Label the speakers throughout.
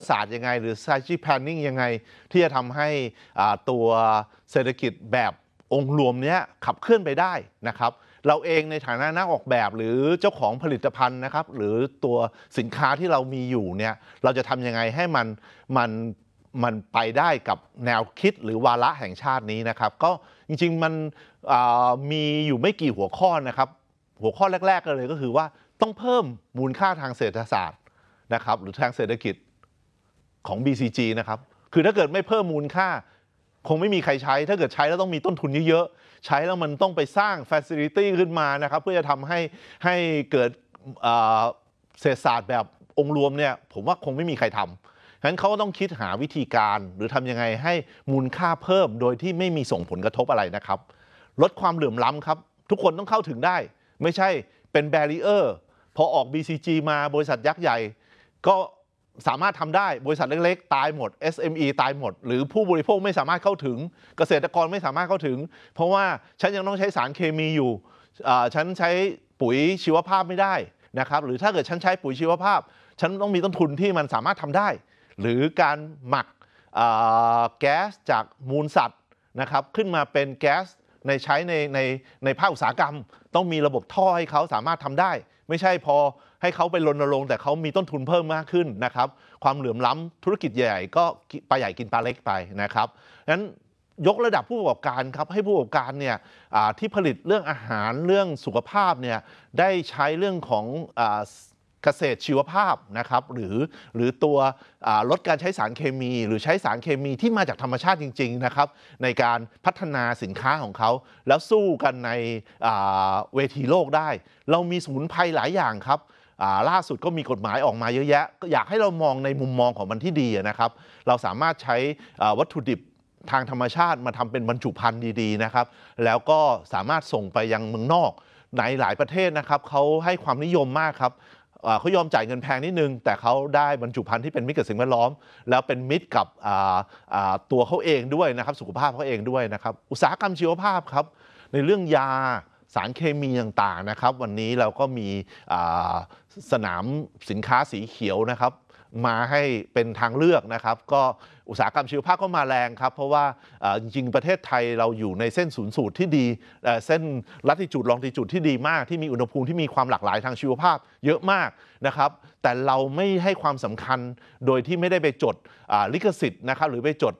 Speaker 1: ศาสตร์ยังไงหรือ strategy planning ยังไงที่จะทำให้ตัวเศรษฐกิจแบบองค์รวมนี้ขับเคลื่อนไปได้นะครับเราเองในฐานะนักออกแบบหรือเจ้าของผลิตภัณฑ์นะครับหรือตัวสินค้าที่เรามีอยู่เนี่ยเราจะทำยังไงให้มันไปได้กับแนวคิดหรือวาระแห่งชาตินี้นะครับก็จริงๆมันมีอยู่ไม่กี่หัวข้อนะครับหัวข้อแรกๆเลยก็คือว่าต้องเพิ่มมูลค่าทางเศรษฐศาสตร์นะครับหรือทางเศรษฐกิจของ BCG นะครับคือถ้าเกิดไม่เพิ่มมูลค่าคงไม่มีใครใช้ถ้าเกิดใช้แล้วต้องมีต้นทุนเยอะๆใช้แล้วมันต้องไปสร้าง facility ขึ้นมานะครับเพื่อจะทำให้เกิดเศรษฐศาสตร์แบบองค์รวมเนี่ยผมว่าคงไม่มีใครทำฉะนั้นเขาก็ต้องคิดหาวิธีการหรือทำยังไงให้มูลค่าเพิ่มโดยที่ไม่มีส่งผลกระทบอะไรนะครับลดความเหลื่อมล้ำครับทุกคนต้องเข้าถึงได้ไม่ใช่เป็นแบรีเออร์พอออก BCG มาบริษัทยักษ์ใหญ่ก็สามารถทำได้บริษัทเล็กๆตายหมด SME ตายหมดหรือผู้บริโภคไม่สามารถเข้าถึงเกษตรกรไม่สามารถเข้าถึงเพราะว่าฉันยังต้องใช้สารเคมีอยู่ฉันใช้ปุ๋ยชีวภาพไม่ได้นะครับหรือถ้าเกิดฉันใช้ปุ๋ยชีวภาพฉันต้องมีต้นทุนที่มันสามารถทำได้หรือการหมักแก๊สจากมูลสัตว์นะครับขึ้นมาเป็นแก๊สใช้ในภาคอุตสาหกรรมต้องมีระบบท่อให้เขาสามารถทำได้ไม่ใช่พอให้เขาไปรณรงค์แต่เขามีต้นทุนเพิ่มมากขึ้นนะครับความเหลื่อมล้ำธุรกิจใหญ่ก็ปลาใหญ่กินปลาเล็กไปนะครับงั้นยกระดับผู้ประกอบการครับให้ผู้ประกอบการเนี่ยที่ผลิตเรื่องอาหารเรื่องสุขภาพเนี่ยได้ใช้เรื่องของเกษตรชีวภาพนะครับหรือตัวลดการใช้สารเคมีหรือใช้สารเคมีที่มาจากธรรมชาติจริงๆนะครับในการพัฒนาสินค้าของเขาแล้วสู้กันในเวทีโลกได้เรามีสมุนไพรหลายอย่างครับล่าสุดก็มีกฎหมายออกมาเยอะแยะก็อยากให้เรามองในมุมมองของมันที่ดีนะครับเราสามารถใช้วัตถุดิบทางธรรมชาติมาทำเป็นบรรจุภัณฑ์ดีๆนะครับแล้วก็สามารถส่งไปยังเมืองนอกในหลายประเทศนะครับเขาให้ความนิยมมากครับเขายอมจ่ายเงินแพงนิดนึงแต่เขาได้บรรจุภัณฑ์ที่เป็นมิตรกับสิ่งแวดล้อมแล้วเป็นมิตรกับตัวเขาเองด้วยนะครับสุขภาพเขาเองด้วยนะครับอุตสาหกรรมชีวภาพครับในเรื่องยาสารเคมีต่างๆนะครับวันนี้เราก็มีสนามสินค้าสีเขียวนะครับมาให้เป็นทางเลือกนะครับก็อุตสาหกรรมชีวภาพก็มาแรงครับเพราะว่าจริงๆประเทศไทยเราอยู่ในเส้นศูนย์สูตรที่ดีเส้นลัติจูดลองติจูดที่ดีมากที่มีอุณหภูมิที่มีความหลากหลายทางชีวภาพเยอะมากนะครับแต่เราไม่ให้ความสำคัญโดยที่ไม่ได้ไปจดลิขสิทธิ์นะครับหรือไปจด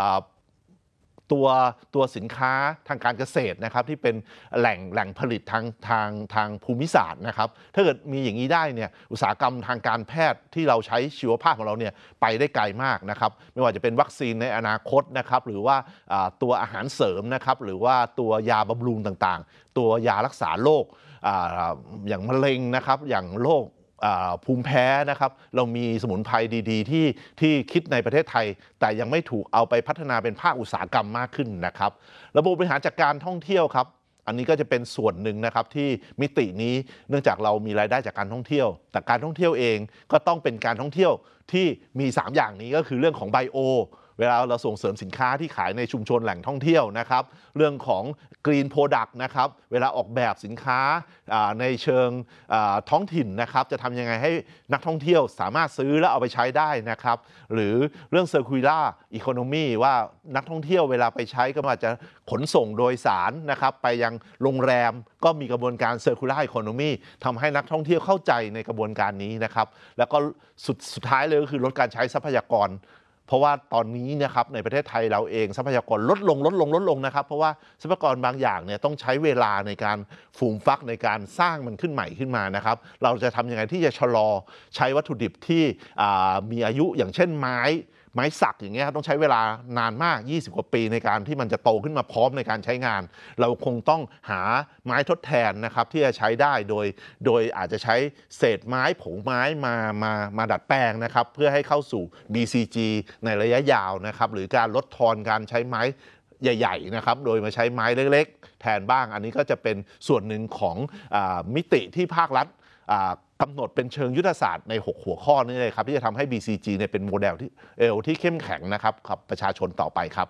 Speaker 1: ตัวสินค้าทางการเกษตรนะครับที่เป็นแหล่งผลิตทางภูมิศาสตร์นะครับถ้าเกิดมีอย่างนี้ได้เนี่ยอุตสาหกรรมทางการแพทย์ที่เราใช้ชีวภาพของเราเนี่ยไปได้ไกลมากนะครับไม่ว่าจะเป็นวัคซีนในอนาคตนะครับหรือว่าตัวอาหารเสริมนะครับหรือว่าตัวยาบำรุงต่างๆตัวยารักษาโรคอย่างมะเร็งนะครับอย่างโรคภูมิแพ้นะครับเรามีสมุนไพรดีๆที่คิดในประเทศไทยแต่ยังไม่ถูกเอาไปพัฒนาเป็นภาคอุตสาหกรรมมากขึ้นนะครับระบบบริหารจัดการท่องเที่ยวครับอันนี้ก็จะเป็นส่วนหนึ่งนะครับที่มิตินี้เนื่องจากเรามีรายได้จากการท่องเที่ยวแต่การท่องเที่ยวเองก็ต้องเป็นการท่องเที่ยวที่มี3อย่างนี้ก็คือเรื่องของไบโอเวลาเราส่งเสริมสินค้าที่ขายในชุมชนแหล่งท่องเที่ยวนะครับเรื่องของ Green Product นะครับเวลาออกแบบสินค้าในเชิงท้องถิ่นนะครับจะทำยังไงให้นักท่องเที่ยวสามารถซื้อและเอาไปใช้ได้นะครับหรือเรื่อง Circular Economy ว่านักท่องเที่ยวเวลาไปใช้ก็อาจจะขนส่งโดยสารนะครับไปยังโรงแรมก็มีกระบวนการ Circular Economy ทำให้นักท่องเที่ยวเข้าใจในกระบวนการนี้นะครับแล้วก็สุดท้ายเลยก็คือลดการใช้ทรัพยากรเพราะว่าตอนนี้นะครับในประเทศไทยเราเองทรัพยากรลดลงนะครับเพราะว่าทรัพยากรบางอย่างเนี่ยต้องใช้เวลาในการฟูมฟักในการสร้างมันขึ้นใหม่ขึ้นมานะครับเราจะทำยังไงที่จะชะลอใช้วัตถุดิบที่มีอายุอย่างเช่นไม้สักอย่างเงี้ยต้องใช้เวลานานมาก20กว่าปีในการที่มันจะโตขึ้นมาพร้อมในการใช้งานเราคงต้องหาไม้ทดแทนนะครับที่จะใช้ได้โดยอาจจะใช้เศษไม้ผงไม้มาดัดแปลงนะครับเพื่อให้เข้าสู่ BCG ในระยะยาวนะครับหรือการลดทอนการใช้ไม้ใหญ่ๆนะครับโดยมาใช้ไม้เล็กๆแทนบ้างอันนี้ก็จะเป็นส่วนหนึ่งของมิติที่ภาครัฐกำหนดเป็นเชิงยุทธศาสตร์ใน6หัวข้อนี้เลยครับที่จะทำให้ BCG เนี่ยเป็นโมเดลที่เข้มแข็งนะครับกับประชาชนต่อไปครับ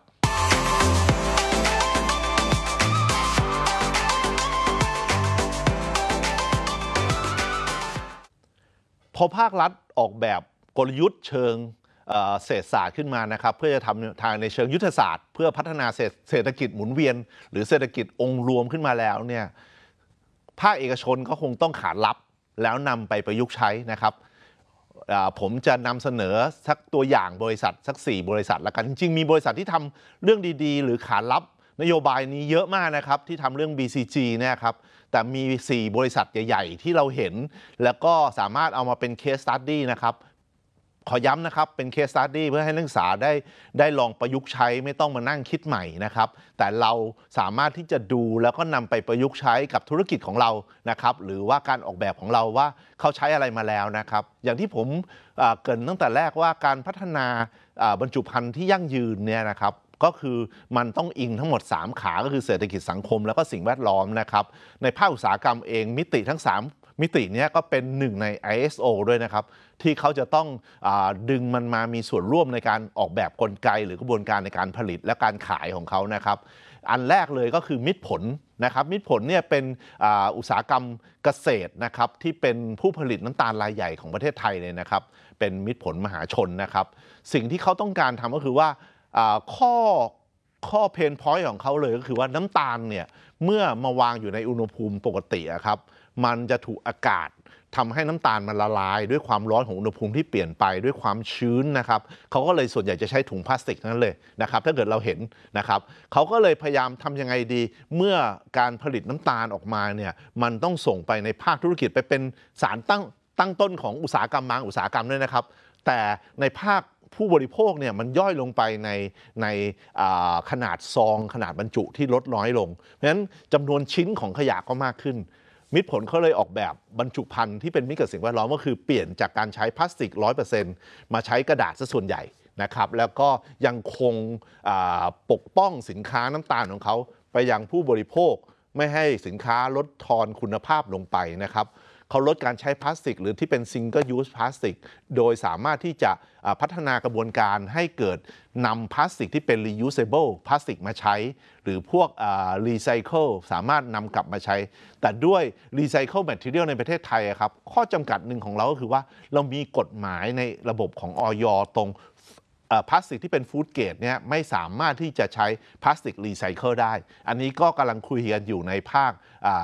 Speaker 1: พอภาครัฐออกแบบกลยุทธ์เชิงเศรษฐศาสตร์ขึ้นมานะครับเพื่อจะทำทางในเชิงยุทธศาสตร์เพื่อพัฒนาเศรษฐกิจหมุนเวียนหรือเศรษฐกิจองค์รวมขึ้นมาแล้วเนี่ยภาคเอกชนก็คงต้องขานรับแล้วนำไปประยุกต์ใช้นะครับผมจะนำเสนอสักตัวอย่างบริษัทสัก4บริษัทแล้วกันจริงๆมีบริษัทที่ทำเรื่องดีๆหรือขานรับนโยบายนี้เยอะมากนะครับที่ทำเรื่อง BCG เนี่ยครับแต่มี4บริษัทใหญ่ๆที่เราเห็นแล้วก็สามารถเอามาเป็น case study นะครับขอย้ำนะครับเป็น case study เพื่อให้นักศึกษาได้ลองประยุกต์ใช้ไม่ต้องมานั่งคิดใหม่นะครับแต่เราสามารถที่จะดูแล้วก็นำไปประยุกต์ใช้กับธุรกิจของเรานะครับหรือว่าการออกแบบของเราว่าเขาใช้อะไรมาแล้วนะครับอย่างที่ผมเกริ่นตั้งแต่แรกว่าการพัฒนาบรรจุภัณฑ์ที่ยั่งยืนเนี่ยนะครับก็คือมันต้องอิงทั้งหมด3ขาก็คือเศรษฐกิจสังคมแล้วก็สิ่งแวดล้อมนะครับในภาคอุตสาหกรรมเองมิติทั้ง3มิตินี้ก็เป็นหนึ่งใน ISO ด้วยนะครับที่เขาจะต้องดึงมันมามีส่วนร่วมในการออกแบบกลไกหรือกระบวนการในการผลิตและการขายของเขานะครับอันแรกเลยก็คือมิตรผลนะครับมิตรผลเนี่ยเป็นอุตสาหกรรมเกษตรนะครับที่เป็นผู้ผลิตน้ำตาลรายใหญ่ของประเทศไทยเลยนะครับเป็นมิตรผลมหาชนนะครับสิ่งที่เขาต้องการทำก็คือว่าข้อเพนพอยต์ของเขาเลยก็คือว่าน้ำตาลเนี่ยเมื่อมาวางอยู่ในอุณหภูมิปกติครับมันจะถูกอากาศทำให้น้ำตาลมันละลายด้วยความร้อนของอุณหภูมิที่เปลี่ยนไปด้วยความชื้นนะครับเขาก็เลยส่วนใหญ่จะใช้ถุงพลาสติกนั้นเลยนะครับถ้าเกิดเราเห็นนะครับเขาก็เลยพยายามทำยังไงดีเมื่อการผลิตน้ำตาลออกมาเนี่ยมันต้องส่งไปในภาคธุรกิจไปเป็นสารตั้งต้นของอุตสาหกรรมบางอุตสาหกรรมด้วยนะครับแต่ในภาคผู้บริโภคเนี่ยมันย่อยลงไปในขนาดซองขนาดบรรจุที่ลดน้อยลงเพราะฉะนั้นจำนวนชิ้นของขยะก็มากขึ้นมิตรผลเขาเลยออกแบบบรรจุภัณฑ์ที่เป็นมิตรกับสิ่งแวดล้อมก็คือเปลี่ยนจากการใช้พลาสติก 100% มาใช้กระดาษซะส่วนใหญ่นะครับแล้วก็ยังคงปกป้องสินค้าน้ำตาลของเขาไปยังผู้บริโภคไม่ให้สินค้าลดทอนคุณภาพลงไปนะครับเขาลดการใช้พลาสติกหรือที่เป็น single use พลาสติกโดยสามารถที่จะพัฒนากระบวนการให้เกิดนำพลาสติกที่เป็น reusable พลาสติกมาใช้หรือพวกrecycle สามารถนำกลับมาใช้แต่ด้วย recycle material ในประเทศไทยครับข้อจำกัดหนึ่งของเราก็คือว่าเรามีกฎหมายในระบบของอย.ตรงพลาสติกที่เป็นฟู้ดเกรดเนี่ยไม่สามารถที่จะใช้พลาสติกรีไซเคิลได้อันนี้ก็กำลังคุยกันอยู่ในภาค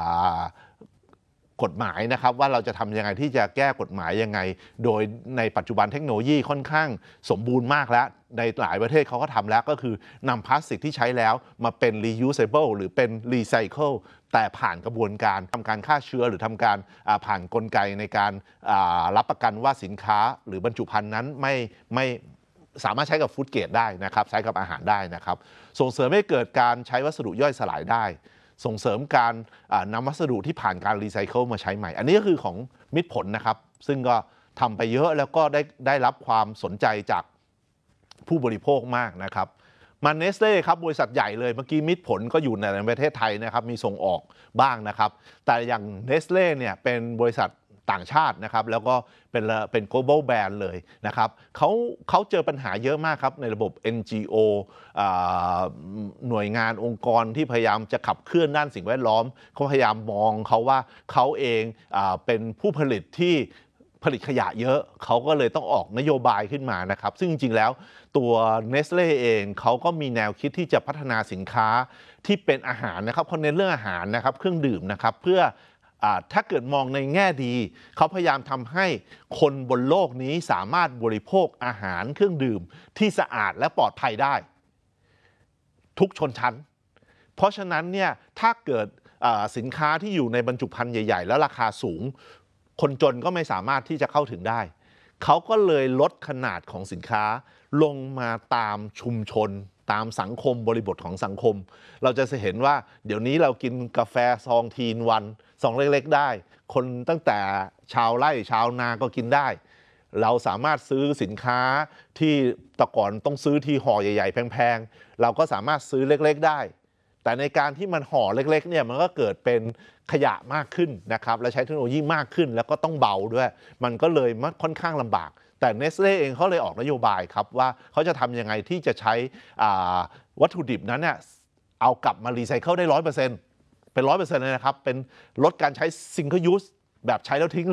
Speaker 1: กฎหมายนะครับว่าเราจะทำยังไงที่จะแก้กฎหมายยังไงโดยในปัจจุบันเทคโนโลยีค่อนข้างสมบูรณ์มากแล้วในหลายประเทศเขาก็ทำแล้วก็คือนำพลาสติกที่ใช้แล้วมาเป็น reusable หรือเป็น recycle แต่ผ่านกระบวนการทำการฆ่าเชื้อหรือทำการผ่านกลไกในการรับประกันว่าสินค้าหรือบรรจุภัณฑ์นั้นไม่สามารถใช้กับฟู้ดเกรดได้นะครับใช้กับอาหารได้นะครับส่งเสริมให้เกิดการใช้วัสดุย่อยสลายได้ส่งเสริมการนำวัสดุที่ผ่านการรีไซเคิลมาใช้ใหม่อันนี้ก็คือของมิตรผลนะครับซึ่งก็ทำไปเยอะแล้วก็ได้รับความสนใจจากผู้บริโภคมากนะครับมาเนสเล่ครับบริษัทใหญ่เลยเมื่อกี้มิตรผลก็อยู่ในประเทศไทยนะครับมีส่งออกบ้างนะครับแต่อย่างเนสเล่เนี่ยเป็นบริษัทต่างชาตินะครับแล้วก็เป็น global brand เลยนะครับเขาเจอปัญหาเยอะมากครับในระบบ NGO หน่วยงานองค์กรที่พยายามจะขับเคลื่อนด้านสิ่งแวดล้อมเขาพยายามมองเขาว่าเขาเองเป็นผู้ผลิตที่ผลิตขยะเยอะเขาก็เลยต้องออกนโยบายขึ้นมานะครับซึ่งจริงๆแล้วตัว Nestle เองเขาก็มีแนวคิดที่จะพัฒนาสินค้าที่เป็นอาหารนะครับเขาเน้นเรื่องอาหารนะครับเครื่องดื่มนะครับเพื่อถ้าเกิดมองในแง่ดีเขาพยายามทำให้คนบนโลกนี้สามารถบริโภคอาหารเครื่องดื่มที่สะอาดและปลอดภัยได้ทุกชนชั้นเพราะฉะนั้นเนี่ยถ้าเกิดสินค้าที่อยู่ในบรรจุภัณฑ์ใหญ่ๆแล้วราคาสูงคนจนก็ไม่สามารถที่จะเข้าถึงได้เขาก็เลยลดขนาดของสินค้าลงมาตามชุมชนตามสังคมบริบทของสังคมเราจะเห็นว่าเดี๋ยวนี้เรากินกาแฟซองทีนวันซองเล็กๆได้คนตั้งแต่ชาวไร่ชาวนาก็กินได้เราสามารถซื้อสินค้าที่แต่ก่อนต้องซื้อที่ห่อใหญ่ๆแพงๆเราก็สามารถซื้อเล็กๆได้แต่ในการที่มันห่อเล็กๆเนี่ยมันก็เกิดเป็นขยะมากขึ้นนะครับและใช้เทคโนโลยีมากขึ้นแล้วก็ต้องเบาด้วยมันก็เลยค่อนข้างลำบากแต่เนสเล่เองเขาเลยออกนโยบายครับว่าเขาจะทำยังไงที่จะใช้วัตถุดิบนั้นเนี่ยเอากลับมารีไซเคิลได้ 100%เป็น 100% เลยนะครับเป็นลดการใช้ซิงเกิลยูสแบบใช้แล้วทิ้งเลย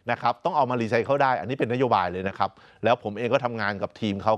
Speaker 1: นะครับต้องเอามารีไซเคิลได้อันนี้เป็นนโยบายเลยนะครับแล้วผมเองก็ทำงานกับทีมเขา